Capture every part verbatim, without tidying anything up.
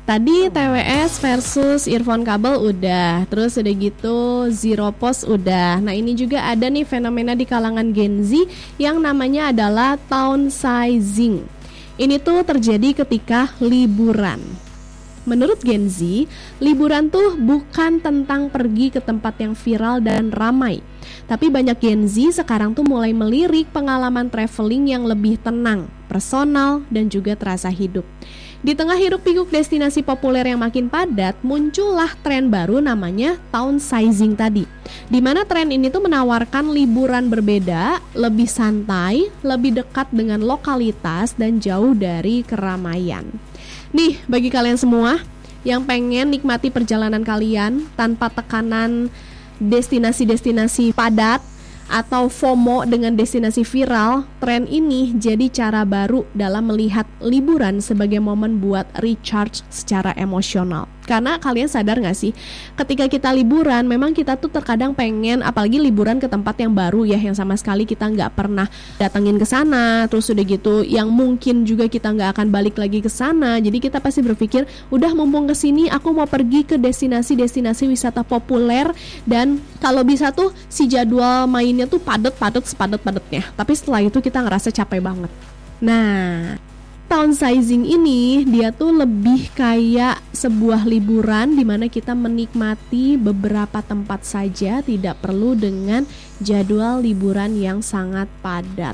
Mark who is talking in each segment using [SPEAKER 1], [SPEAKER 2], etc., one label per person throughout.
[SPEAKER 1] Tadi T W S versus earphone kabel udah, terus udah gitu zero post udah. Nah ini juga ada nih fenomena di kalangan Gen Z yang namanya adalah downsizing. Ini tuh terjadi ketika liburan. Menurut Gen Z, liburan tuh bukan tentang pergi ke tempat yang viral dan ramai. Tapi banyak Gen Z sekarang tuh mulai melirik pengalaman traveling yang lebih tenang, personal, dan juga terasa hidup. Di tengah hiruk-pikuk destinasi populer yang makin padat, muncullah tren baru namanya downsizing tadi. Di mana tren ini tuh menawarkan liburan berbeda, lebih santai, lebih dekat dengan lokalitas, dan jauh dari keramaian. Nih, bagi kalian semua yang pengen nikmati perjalanan kalian tanpa tekanan destinasi-destinasi padat atau FOMO dengan destinasi viral, tren ini jadi cara baru dalam melihat liburan sebagai momen buat recharge secara emosional. Karena kalian sadar gak sih, ketika kita liburan, memang kita tuh terkadang pengen, apalagi liburan ke tempat yang baru ya, yang sama sekali kita gak pernah datengin ke sana, terus udah gitu, yang mungkin juga kita gak akan balik lagi ke sana. Jadi kita pasti berpikir, udah mumpung kesini, aku mau pergi ke destinasi-destinasi wisata populer, dan kalau bisa tuh si jadwal mainnya tuh padat-padat sepadat-padatnya. Tapi setelah itu kita ngerasa capek banget. Nah, downsizing ini dia tuh lebih kayak sebuah liburan di mana kita menikmati beberapa tempat saja, tidak perlu dengan jadwal liburan yang sangat padat.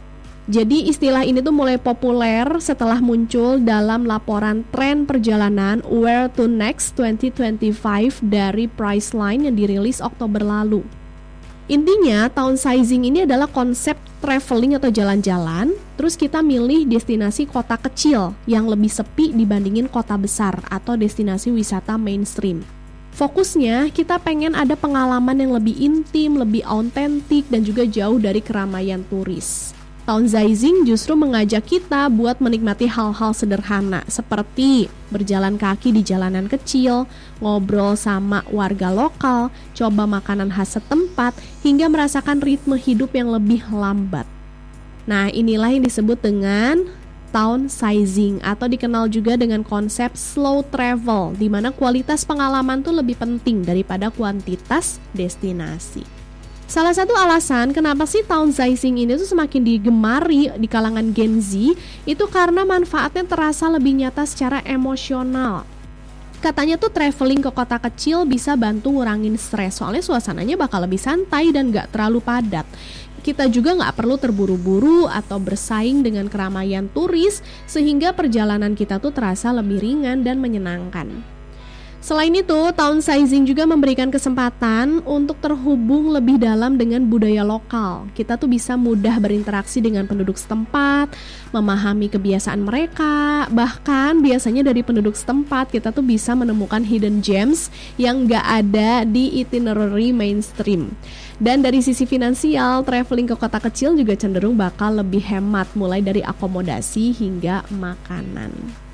[SPEAKER 1] Jadi istilah ini tuh mulai populer setelah muncul dalam laporan tren perjalanan Where to Next dua ribu dua puluh lima dari Priceline yang dirilis Oktober lalu. Intinya, downsizing ini adalah konsep traveling atau jalan-jalan, terus kita milih destinasi kota kecil yang lebih sepi dibandingin kota besar atau destinasi wisata mainstream. Fokusnya, kita pengen ada pengalaman yang lebih intim, lebih autentik, dan juga jauh dari keramaian turis. Downsizing justru mengajak kita buat menikmati hal-hal sederhana seperti berjalan kaki di jalanan kecil, ngobrol sama warga lokal, coba makanan khas setempat, hingga merasakan ritme hidup yang lebih lambat. Nah, inilah yang disebut dengan downsizing atau dikenal juga dengan konsep slow travel, di mana kualitas pengalaman tuh lebih penting daripada kuantitas destinasi. Salah satu alasan kenapa sih downsizing ini tuh semakin digemari di kalangan Gen Z itu karena manfaatnya terasa lebih nyata secara emosional. Katanya tuh traveling ke kota kecil bisa bantu ngurangin stres, soalnya suasananya bakal lebih santai dan gak terlalu padat. Kita juga gak perlu terburu-buru atau bersaing dengan keramaian turis, sehingga perjalanan kita tuh terasa lebih ringan dan menyenangkan. Selain itu, downsizing juga memberikan kesempatan untuk terhubung lebih dalam dengan budaya lokal. Kita tuh bisa mudah berinteraksi dengan penduduk setempat, memahami kebiasaan mereka. Bahkan biasanya dari penduduk setempat kita tuh bisa menemukan hidden gems yang gak ada di itinerary mainstream. Dan dari sisi finansial, traveling ke kota kecil juga cenderung bakal lebih hemat, mulai dari akomodasi hingga makanan.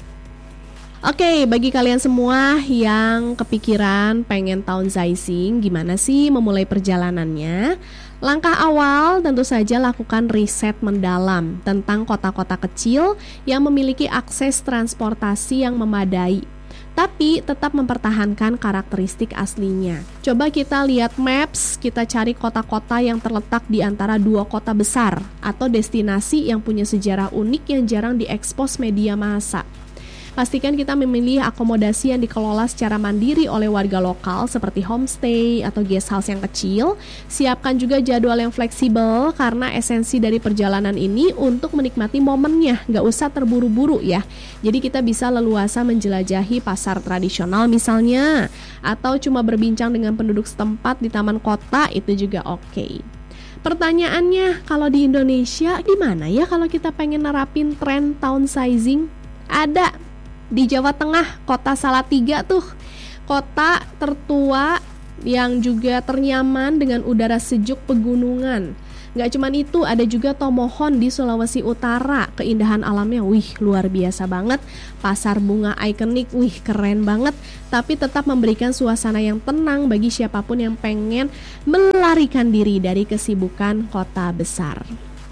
[SPEAKER 1] Oke, bagi kalian semua yang kepikiran pengen downsizing, gimana sih memulai perjalanannya? Langkah awal tentu saja lakukan riset mendalam tentang kota-kota kecil yang memiliki akses transportasi yang memadai, tapi tetap mempertahankan karakteristik aslinya. Coba kita lihat maps, kita cari kota-kota yang terletak di antara dua kota besar atau destinasi yang punya sejarah unik yang jarang diekspos media massa. Pastikan kita memilih akomodasi yang dikelola secara mandiri oleh warga lokal seperti homestay atau guest house yang kecil. Siapkan juga jadwal yang fleksibel karena esensi dari perjalanan ini untuk menikmati momennya, nggak usah terburu-buru ya. Jadi kita bisa leluasa menjelajahi pasar tradisional misalnya, atau cuma berbincang dengan penduduk setempat di taman kota, itu juga oke. Pertanyaannya, kalau di Indonesia gimana ya kalau kita pengen nerapin tren downsizing? Ada. Di Jawa Tengah, kota Salatiga tuh, kota tertua yang juga ternyaman dengan udara sejuk pegunungan. Gak cuman itu, ada juga Tomohon di Sulawesi Utara, keindahan alamnya, wih luar biasa banget. Pasar bunga ikonik, wih keren banget. Tapi tetap memberikan suasana yang tenang bagi siapapun yang pengen melarikan diri dari kesibukan kota besar.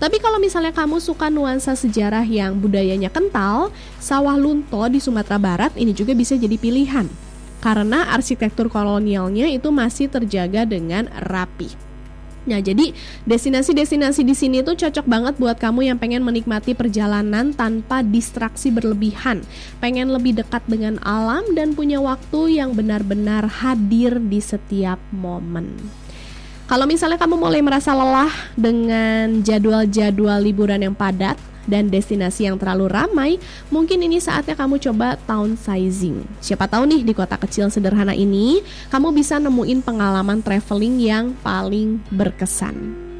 [SPEAKER 1] Tapi kalau misalnya kamu suka nuansa sejarah yang budayanya kental, Sawah Lunto di Sumatera Barat ini juga bisa jadi pilihan. Karena arsitektur kolonialnya itu masih terjaga dengan rapi. Nah, jadi destinasi-destinasi di sini tuh cocok banget buat kamu yang pengen menikmati perjalanan tanpa distraksi berlebihan, pengen lebih dekat dengan alam dan punya waktu yang benar-benar hadir di setiap momen. Kalau misalnya kamu mulai merasa lelah dengan jadwal-jadwal liburan yang padat dan destinasi yang terlalu ramai, mungkin ini saatnya kamu coba downsizing. Siapa tahu nih di kota kecil sederhana ini, kamu bisa nemuin pengalaman traveling yang paling berkesan.